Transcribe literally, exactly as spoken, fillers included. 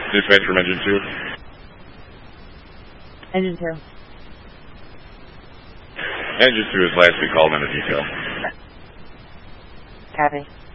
Dispatch from Engine two. Engine two. Engine two is last we called in a detail. Copy.